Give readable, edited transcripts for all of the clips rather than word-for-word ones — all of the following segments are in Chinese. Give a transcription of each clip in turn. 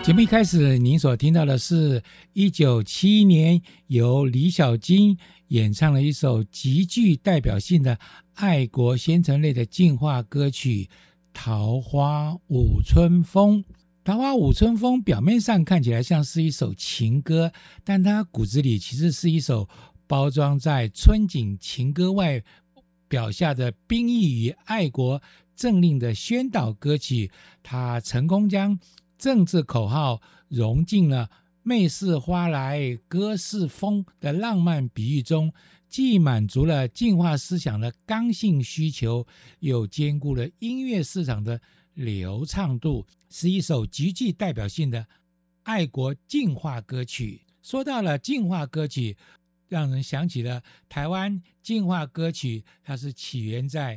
节目一开始您所听到的是1971年由李小菁演唱了一首极具代表性的爱国宣传类的进化歌曲《桃花舞春风》。桃花舞春风表面上看起来像是一首情歌，但它骨子里其实是一首包装在春景情歌外表下的兵役与爱国政令的宣导歌曲。它成功将政治口号融进了媚似花来歌似风的浪漫比喻中，既满足了进化思想的刚性需求，又兼顾了音乐市场的流畅度，是一首极具代表性的爱国进化歌曲。说到了进化歌曲，让人想起了台湾进化歌曲，它是起源在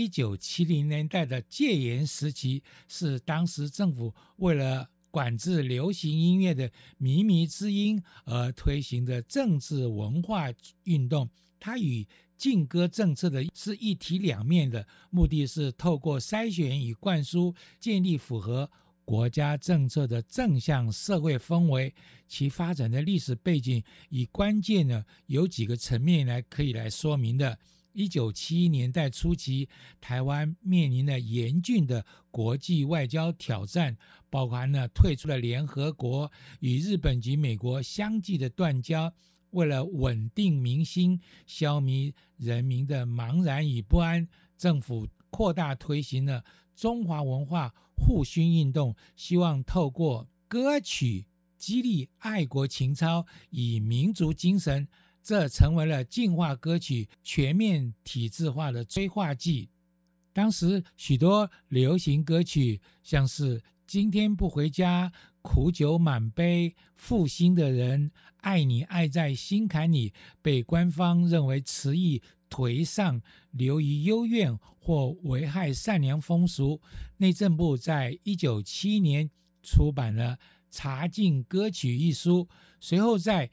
1970年代的戒严时期，是当时政府为了管制流行音乐的靡靡之音而推行的政治文化运动。它与禁歌政策的是一体两面的，目的是透过筛选与灌输，建立符合国家政策的正向社会氛围。其发展的历史背景与关键呢，有几个层面可以来说明的。1971年代初期，台湾面临了严峻的国际外交挑战，包含了退出了联合国，与日本及美国相继的断交。为了稳定民心，消弭人民的茫然与不安，政府扩大推行了中华文化复兴运动，希望透过歌曲激励爱国情操与民族精神，这成为了进化歌曲全面体制化的催化剂。当时许多流行歌曲，像是今天不回家、苦酒满杯、负心的人、爱你爱在心坎里，被官方认为词意颓丧、流于幽怨或危害善良风俗。内政部在1971年出版了《查禁歌曲》一书，随后在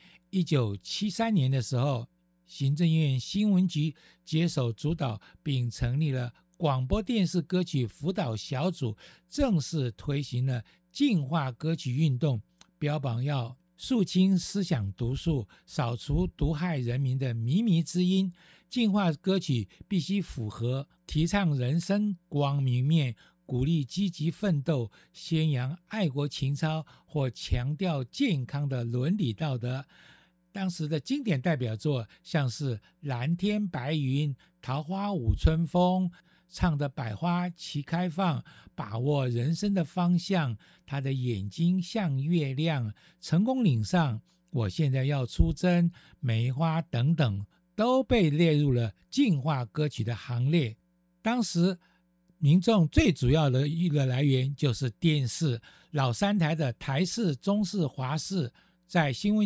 1973年的时候，行政院新闻局接手主导，并成立了广播电视歌曲辅导小组，正式推行了进化歌曲运动，标榜要肃清思想毒素，扫除毒害人民的靡靡之音。进化歌曲必须符合提倡人生光明面，鼓励积极奋斗，宣扬爱国情操或强调健康的伦理道德。当时的经典代表作像是蓝天白云、桃花舞春风，唱的百花齐开放，把握人生的方向，他的眼睛像月亮，成功岭上，我现在要出征，梅花等等，都被列入了进化歌曲的行列。当时民众最主要的娱乐来源就是电视，老三台的台视、中视、华视，在新闻